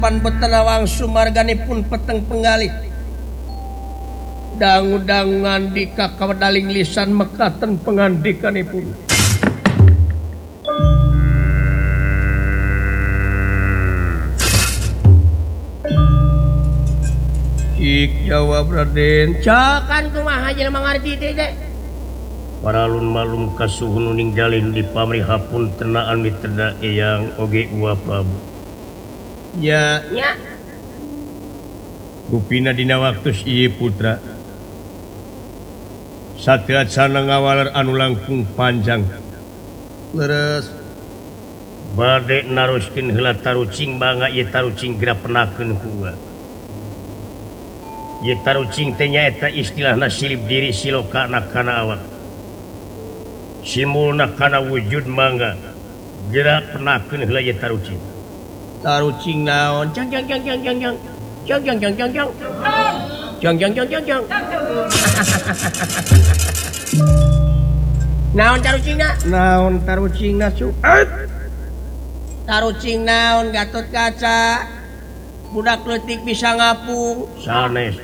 Betenawang sumarganipun peteng penggalih dang-udang ngandika kawedaling lisan mekaten pengandikanipun. Ik jawab Raden. Cakan kumaha jelema ngarti teh teh. Paralun malum kasuhun ninggalin di pamrihapun tenaan miteda eyang oge uwa Prabu. Ya, Rupina dina waktu ieu putra. Sateat sana ngawaler anu langkung panjang. leres Bade naroskeun heula tarucing bangga ieu tarucing geura penakeun hua. Ieu tarucing teh nyaeta istilahna silip diri silokana kana awak. Simulna kana wujud mangga geura penakeun heula ieu tarucing. tarucing naon Jang jang jang jang jang jang. Jang jang jang jang jang. Jang jang jang jang jang. Naon tarucingna? naon tarucing nasu Tarucing naon Gatot Kaca. Budak leutik bisa ngapung. Sanes.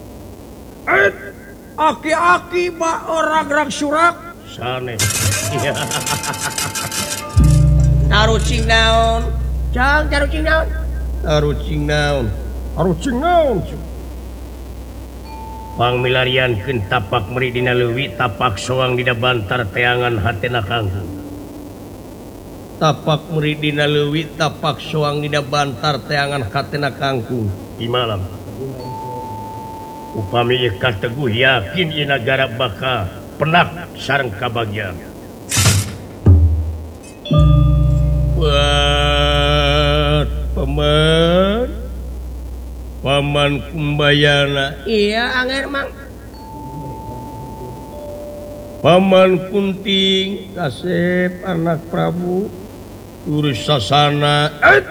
aki-aki ba orang gerak surak Sanes. Tarucing naon? Jang tarucing naon? tarucing naon Pangmilariankeun tapak meri dina leuwih tapak soang dina bantar teangan hatena kangkung. tapak meri dina leuwih tapak soang dina bantar teangan hatena kangkung. Di malam upami ieu kateguh yakin ieu nagara bakal penak sareng kabagian. Buat paman Kumbayana, Iya anger mang. paman Kunting, Kasep anak Prabu, urus sasana,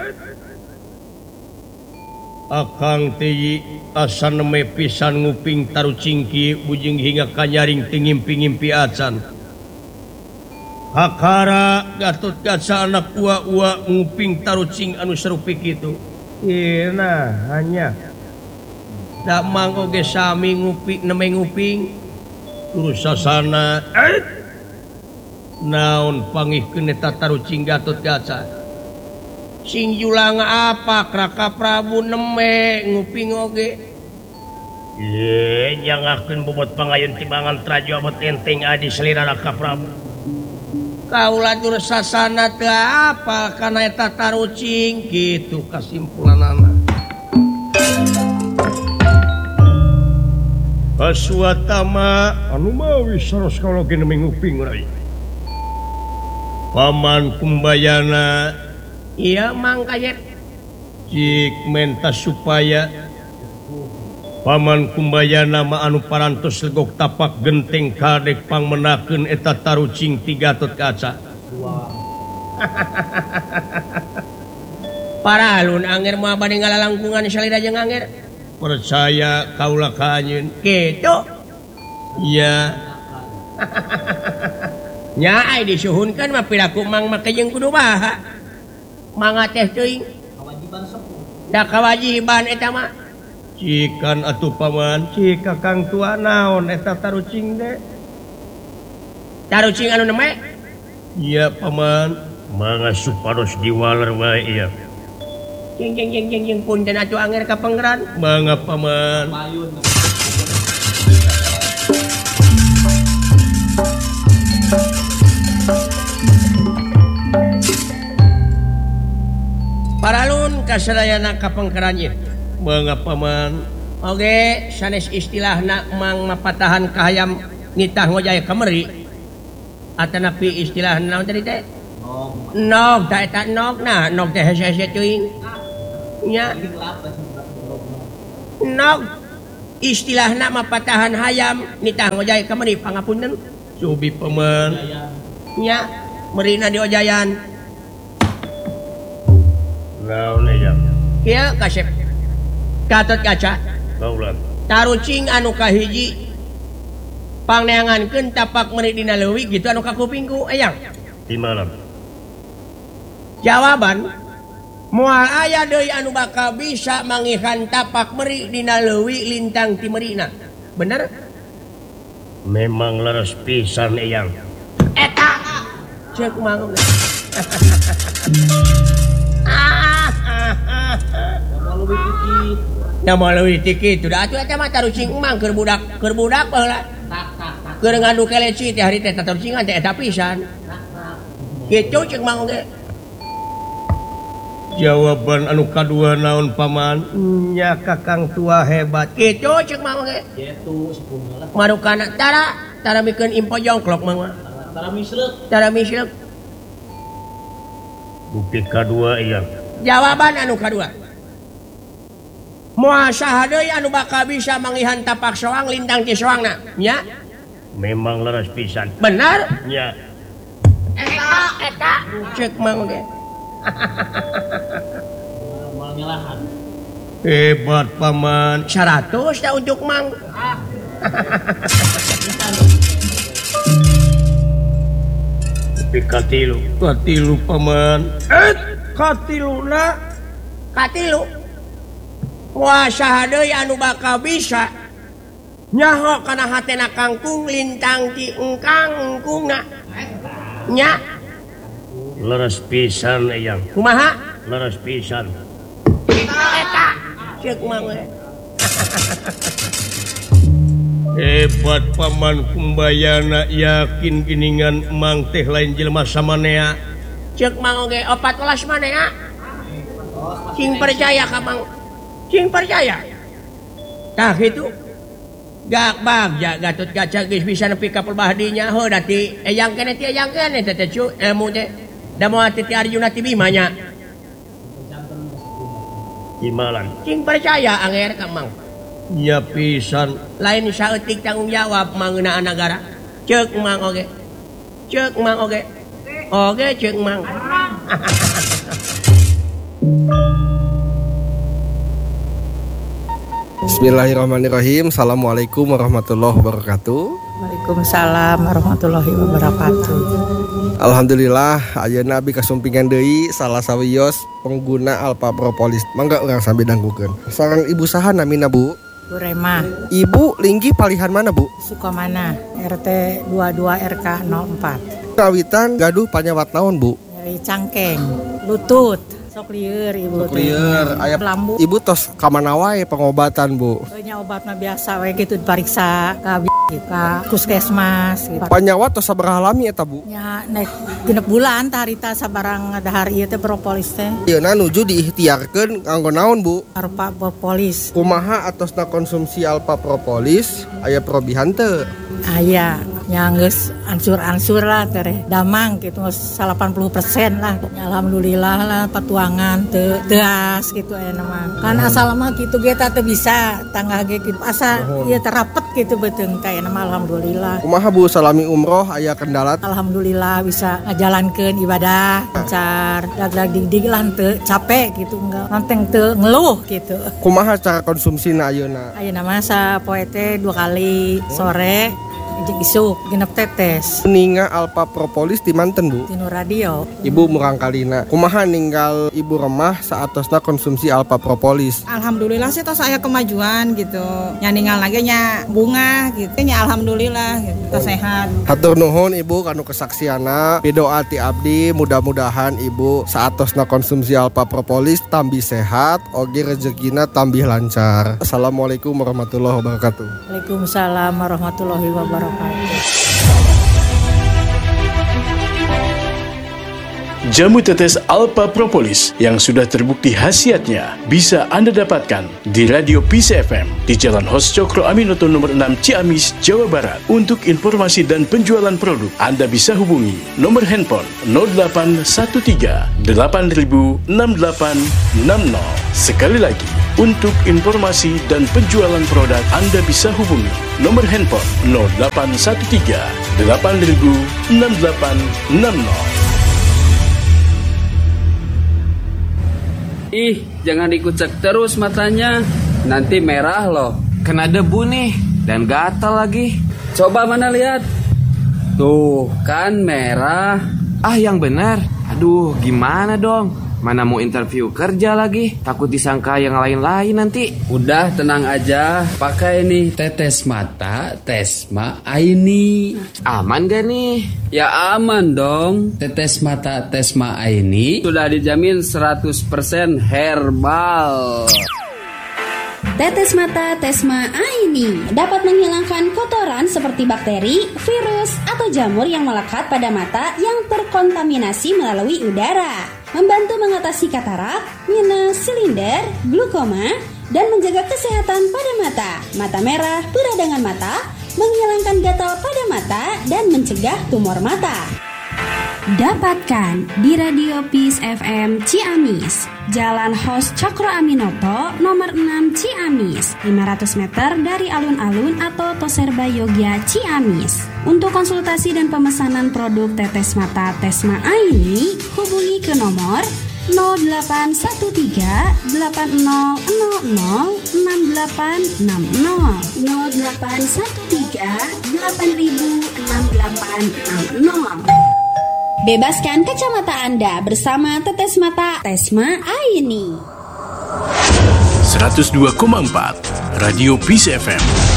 Akang Teyi asa neme pisan nguping tarucingki bujing hingga kanyaring ngimpi-ngimpi acan. Hakara Gatot Kaca anak ua nguping tarucing anu serupi kitu. Nah hanya dak mang oge sami ngupi neme nguping urus sasana. Naon pangihkeun eta tarucing Gatot Kaca? Sing julang apa Raka Prabu neme nguping oge. Ye nyangakeun bobot pangayun timbangan trajo abot enteng adi selira Raka Prabu. Kaula dursasana teu apa kana eta tarucing kitu kasimpulanana. Kasuatama anu mawi saros kalau gini menguping rai. Paman Kumbayana Iya mang kayet. cik menta supaya Paman Kumbayana ma anu parantos legok tapak genteng kadek pangmenakeun eta tarucing ti Gatot Kaca. Paralun anger moal bade ngalalangkungan salira jeung anger. Percaya kaula ka anjeun. Kitu. Iya. Nya ai disuhunkeun mah pilaku mang make jeung kudu baha. Mangga teh teuing. Kawajiban sepuh. Da kawajiban eta mah. Cikan atuh paman, cik kakang tua naon eta tarucing de. Tarucing anu neme? Iya paman. Mangga supados diwaler wae ieu. Jeng punten atuh anger ka panggeran. Mangga paman. Paralun kasadayana ka panggeran ieu. Mangga paman. Oge sanes istilahna mang mapatahan kahayam nitah ngojaya kameri. Atanapi istilahna naon tadi teh? Nog ta eta nog nah, nog teh hese-hese teuing. Nya. Nog istilahna mapatahan hayam nitah ngojaya kameri pangapunten. Subi paman. Nya merina diojayan. Naon aya? Kieu Kasep. Gatot Kaca. Kaulan. Tarucing anu kahiji pangneangankeun tapak meri dina leuwih gitu anu ka kupingku eyang. Di malam. Jawaban Moal aya deui anu bakal bisa mangihan tapak meri dina leuwih lintang ti merina. Bener? Memang leres pisan eyang. Eta cek mang. Ya mau leuwih ti kitu da atuh eta mah tarucing emang keur budak baheula. Keur ngadu keleci teh hari teh tarucingan teh eta pisan. Kitu cek mang ge. Jawaban anu kadua naon paman? Nya kakang tua hebat. Kitu cek mang ge. Kitu sepunglah. Marukana tara mikeun impo jongklok mah. Tara misleuk. Bukti kadua eyang. Jawaban anu kadua. Moal saha deui anu bakal bisa mangihan tapak soang lintang ti soangna? Nya? Memang leres pisan. Benar? Nya. Eta cek mang ge. Hebat paman. 100 dah untuk mang. Bukti katilu. Katilu paman. Katiluna. Katilu. Wah saha deui anu bakal bisa nyaho kana hatena kangkung lintang ti engkangkungna. Nya? Leres pisan eyang. Kumaha? Leres pisan. Eta cek mang we. Hebat paman kumbayana yakin giningan emang teh lain jelema samanea. Cek mang oge 14 manea. Cing percaya ka mang. Cing percaya. Tah kitu. Gak bagja Gatot Kaca geus bisa nepi ka pelbahdinya heuh da ti eyang keneh teh cu ilmu teh. Da moal ti Arjuna ti Bima nya. Imalan. Cing percaya anger ka mang. Nya pisan. Lain saeutik tanggung jawab mangeunaan negara. Ceuk mang oge. Ceuk mang oge. Oge ceuk mang. Bismillahirrahmanirrahim. Assalamualaikum warahmatullahi wabarakatuh. Waalaikumsalam warahmatullahi wabarakatuh. Alhamdulillah ayeuna abi kasumpingan deui salah sawios pengguna Alpha Propolis. Mangga urang sambil danggukeun. Sareng ibu saha namina Bu? Bu Rema. Ibu linggih palihan mana Bu? Sukamana, RT 22 RK 04. Kawitan gaduh panyawat naon Bu? Nyeri cangkeng, lutut. Sok lieur ibu teh. Lieur aya lambu. Ibu tos ka mana wae pengobatan Bu? Nya obat mah biasa we kitu dipariksa ka puskesmas gitu. Panyawat tos sabaraha lami eta Bu? Nya naik genep bulan tah harita sabarang dahar ieu teh propolis teh. Ayeuna nuju diikhtiarkeun kanggo naon Bu? Alpha Propolis. Kumaha atosna konsumsi Alpha Propolis aya probihan teu? Aya nya geus ansur-ansur lah teh damang gitu 80% lah. Ya, alhamdulillah lah patuangan teu deas gitu aya mah. Kan asal mah kitu ge teh bisa tangga ge kitu asa ieu terapet gitu beuteung teh mah alhamdulillah. Kumaha Bu salami umroh aya kendala? Alhamdulillah bisa ngajalankeun ibadah lancar, dag dig lah teu capek gitu enggak nanteng teu ngeluh gitu. Kumaha cara konsumsina ayeuna? Ayeuna mah sapoe teh 2 kali sore jeung isuk genep tetes. Ninga Alpha Propolis di manten Bu? Tinu radio. Ibu murang kalina. Kumaha ninggal Ibu Remah saatosna konsumsi Alpha Propolis? Alhamdulillah sih tos aya kemajuan gitu. Nya ninggal lagi nya bunga gitu. Nya alhamdulillah gitu. Tos sehat. Hatur nuhun Ibu kanu kesaksiana. Pidoa ti abdi mudah-mudahan Ibu saatosna konsumsi Alpha Propolis tambi sehat, oge rezekina tambih lancar. Assalamualaikum warahmatullahi wabarakatuh. Waalaikumsalam warahmatullahi wabarakatuh. Jamu tetes Alpha Propolis yang sudah terbukti khasiatnya bisa Anda dapatkan di Radio Peace FM di Jalan Hos Cokro Aminoto nomor 6 Ciamis, Jawa Barat. Untuk informasi dan penjualan produk, Anda bisa hubungi nomor handphone 0813 8000 6860. Sekali lagi, untuk informasi dan penjualan produk, Anda bisa hubungi nomor handphone 0813 8000 6860. Ih, jangan dikucek terus matanya. Nanti merah loh. Kena debu nih. Dan gatal lagi. Coba mana lihat. Tuh, kan merah. Ah, yang benar. Aduh, gimana dong? Mana mau interview kerja lagi, takut disangka yang lain-lain nanti. Udah tenang aja, pakai nih tetes mata Tesma Aini. Aman gak nih? Ya aman dong. Tetes mata Tesma Aini sudah dijamin 100% herbal. Tetes mata Tesma Aini dapat menghilangkan kotoran seperti bakteri, virus, atau jamur yang melekat pada mata yang terkontaminasi melalui udara. Membantu mengatasi katarak, minus, silinder, glukoma, dan menjaga kesehatan pada mata, mata merah, peradangan mata, menghilangkan gatal pada mata, dan mencegah tumor mata. Dapatkan di Radio Peace FM Ciamis, Jalan Hos Cokro Aminoto, nomor 6 Ciamis, 500 meter dari alun-alun atau Toserba Yogya Ciamis. Untuk konsultasi dan pemesanan produk tetes mata Tesma Aini, hubungi ke nomor 0813 8000 6860 0813 8000 6860. Bebaskan kacamata Anda bersama tetes mata Tesma Aini. 102,4 Radio Peace FM.